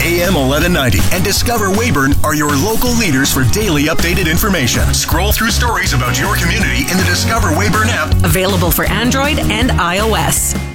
AM 1190 and Discover Weyburn are your local leaders for daily updated information. Scroll through stories about your community in the Discover Weyburn app. Available for Android and iOS.